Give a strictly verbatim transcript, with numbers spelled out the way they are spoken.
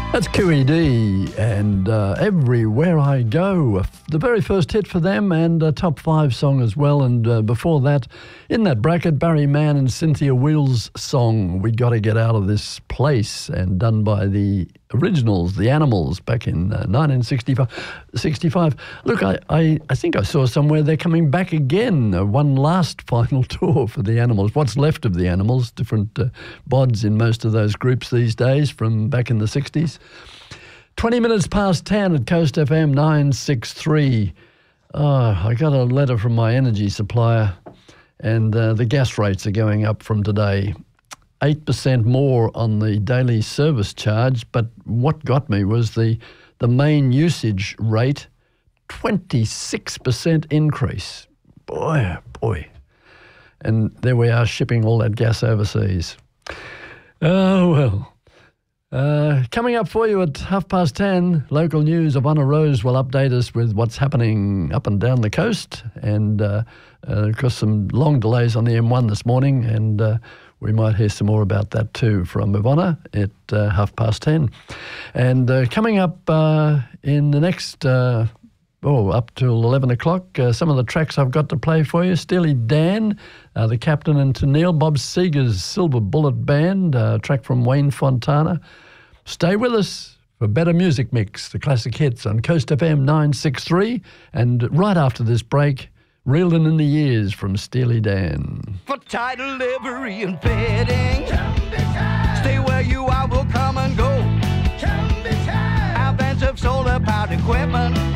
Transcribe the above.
That's Q E D and uh, Everywhere I Go, the very first hit for them and a top five song as well. And uh, before that, in that bracket, Barry Mann and Cynthia Wheels' song, We Gotta Get Out of This Place, and done by the originals, the Animals, back in uh, nineteen sixty-five. Look, I, I, I think I saw somewhere they're coming back again, uh, one last final tour for the Animals. What's left of the Animals, different uh, bods in most of those groups these days from back in the sixties. twenty minutes past ten at Coast F M nine sixty-three. Oh, I got a letter from my energy supplier, and uh, the gas rates are going up from today. eight percent more on the daily service charge, but what got me was the, the main usage rate, twenty-six percent increase. Boy, oh boy. And there we are shipping all that gas overseas. Oh, well. Uh, coming up for you at half past ten, local news. Ivana Rose will update us with what's happening up and down the coast, and uh, uh, of course some long delays on the M one this morning, and uh, we might hear some more about that too from Ivana at uh, half past ten. And uh, coming up uh, in the next, uh, oh, up till eleven o'clock, uh, some of the tracks I've got to play for you. Steely Dan, uh, the Captain and Tennille, Bob Seger's Silver Bullet Band, uh, track from Wayne Fontana. Stay with us for Better Music Mix, the classic hits on Coast F M nine sixty-three. And right after this break, Reeling in the Years from Steely Dan. For title, livery, and fitting, stay where you are, will come and go. Advance of solar-powered equipment,